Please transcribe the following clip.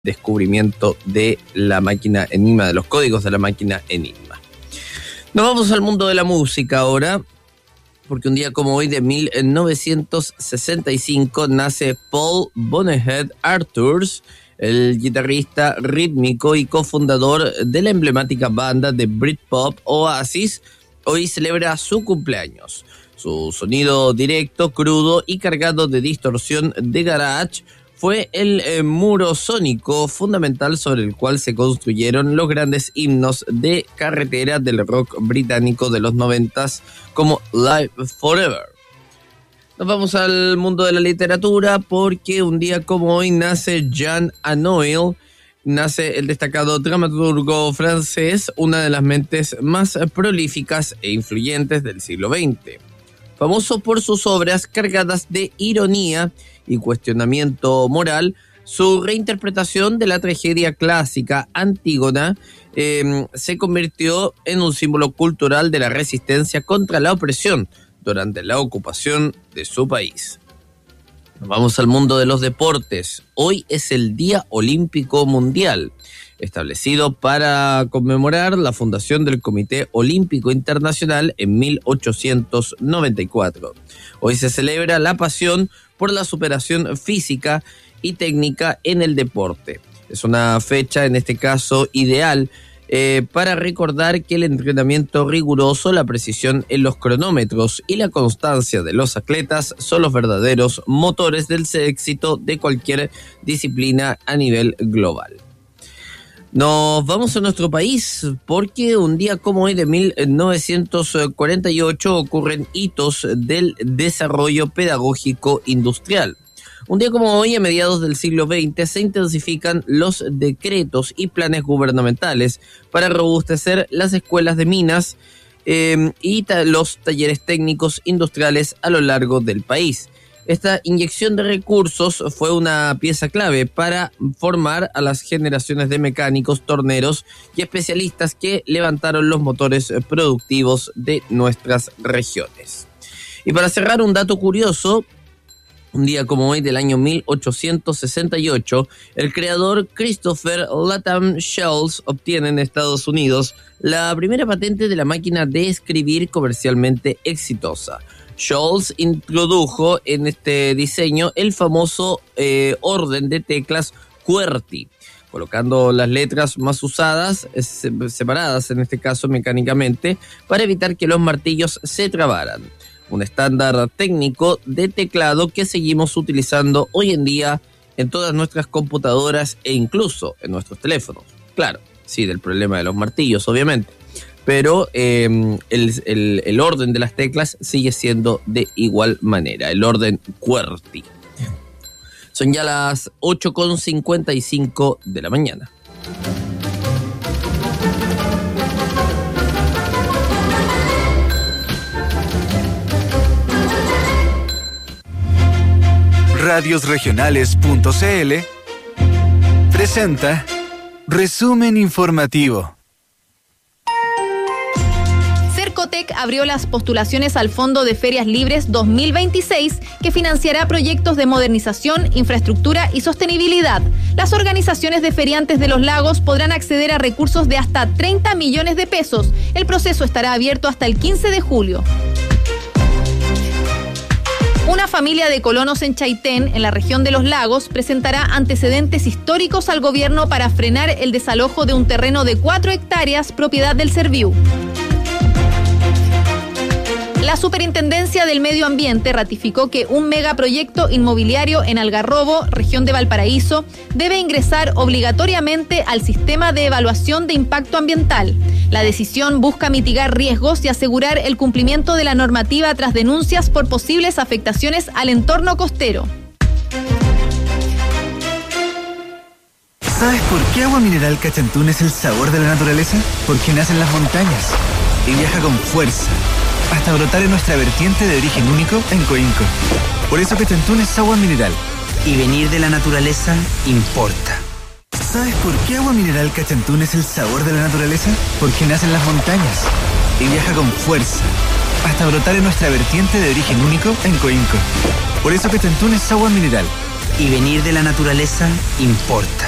descubrimiento de la máquina Enigma, de los códigos de la máquina Enigma. Nos vamos al mundo de la música ahora, porque un día como hoy de 1965 nace Paul Bonehead Arthurs, el guitarrista rítmico y cofundador de la emblemática banda de Britpop Oasis. Hoy celebra su cumpleaños. Su sonido directo, crudo y cargado de distorsión de garage fue el muro sónico fundamental sobre el cual se construyeron los grandes himnos de carretera del rock británico de los 90s como Live Forever. Nos vamos al mundo de la literatura porque un día como hoy nace Jean Anouilh, nace el destacado dramaturgo francés, una de las mentes más prolíficas e influyentes del siglo XX. Famoso por sus obras cargadas de ironía y cuestionamiento moral, su reinterpretación de la tragedia clásica Antígona se convirtió en un símbolo cultural de la resistencia contra la opresión durante la ocupación de su país. Nos vamos al mundo de los deportes. Hoy es el Día Olímpico Mundial, establecido para conmemorar la fundación del Comité Olímpico Internacional en 1894. Hoy se celebra la pasión por la superación física y técnica en el deporte. Es una fecha, en este caso, ideal para recordar que el entrenamiento riguroso, la precisión en los cronómetros y la constancia de los atletas son los verdaderos motores del éxito de cualquier disciplina a nivel global. Nos vamos a nuestro país porque un día como hoy de 1948 ocurren hitos del desarrollo pedagógico industrial. Un día como hoy, a mediados del siglo XX, se intensifican los decretos y planes gubernamentales para robustecer las escuelas de minas y los talleres técnicos industriales a lo largo del país. Esta inyección de recursos fue una pieza clave para formar a las generaciones de mecánicos, torneros y especialistas que levantaron los motores productivos de nuestras regiones. Y para cerrar, un dato curioso: un día como hoy del año 1868, el creador Christopher Latham Scholes obtiene en Estados Unidos la primera patente de la máquina de escribir comercialmente exitosa. Scholes introdujo en este diseño el famoso orden de teclas QWERTY, colocando las letras más usadas separadas, en este caso mecánicamente, para evitar que los martillos se trabaran. Un estándar técnico de teclado que seguimos utilizando hoy en día en todas nuestras computadoras e incluso en nuestros teléfonos. Claro, sí, del problema de los martillos, obviamente, pero el orden de las teclas sigue siendo de igual manera, el orden QWERTY. Son ya las 8:55 de la mañana. Radiosregionales.cl presenta Resumen Informativo. Cercotec abrió las postulaciones al Fondo de Ferias Libres 2026, que financiará proyectos de modernización, infraestructura y sostenibilidad. Las organizaciones de feriantes de los lagos podrán acceder a recursos de hasta 30 millones de pesos. El proceso estará abierto hasta el 15 de julio. Una familia de colonos en Chaitén, en la región de los lagos, presentará antecedentes históricos al gobierno para frenar el desalojo de un terreno de 4 hectáreas propiedad del Serviu. La Superintendencia del Medio Ambiente ratificó que un megaproyecto inmobiliario en Algarrobo, región de Valparaíso, debe ingresar obligatoriamente al sistema de evaluación de impacto ambiental. La decisión busca mitigar riesgos y asegurar el cumplimiento de la normativa tras denuncias por posibles afectaciones al entorno costero. ¿Sabes por qué Agua Mineral Cachantún es el sabor de la naturaleza? Porque nace en las montañas y viaja con fuerza hasta brotar en nuestra vertiente de origen único en Coinco. Por eso Cachantún es agua mineral. Y venir de la naturaleza importa. ¿Sabes por qué Agua Mineral Cachantún es el sabor de la naturaleza? Porque nace en las montañas y viaja con fuerza hasta brotar en nuestra vertiente de origen único en Coinco. Por eso Cachantún es agua mineral. Y venir de la naturaleza importa.